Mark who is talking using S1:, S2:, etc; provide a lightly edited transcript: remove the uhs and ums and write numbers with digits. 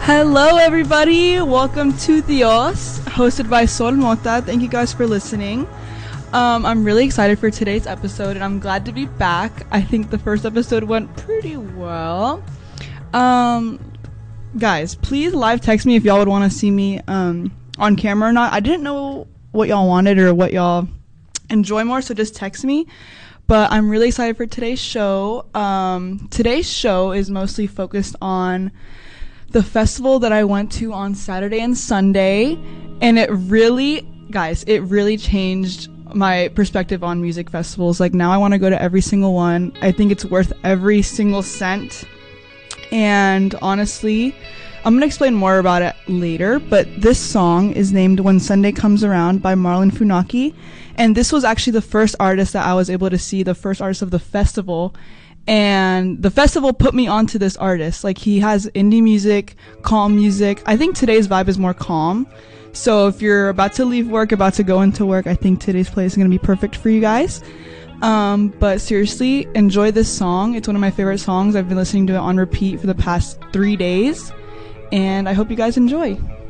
S1: Hello, everybody. Welcome to Dios, hosted by Sol Mota. Thank you guys for listening. I'm really excited for today's episode, and I'm glad to be back. I think the first episode went pretty well. Guys, please live text me if y'all would want to see me on camera or not. I didn't know what y'all wanted or what y'all enjoy more, so just text me. But I'm really excited for today's show. Today's show is mostly focused on the festival that I went to on Saturday and Sunday, and it really changed my perspective on music festivals. Like, now I want to go to every single one. I think it's worth every single cent. And honestly, I'm going to explain more about it later, but this song is named When Sunday Comes Around by Marlon Funaki, and this was actually the first artist that I was able to see, the first artist of the festival. And the festival put me onto this artist. Like, he has indie music, calm music. I think today's vibe is more calm. So if you're about to leave work, about to go into work, I think today's play is going to be perfect for you guys. But seriously, enjoy this song. It's one of my favorite songs. I've been listening to it on repeat for the past 3 days. And I hope you guys enjoy.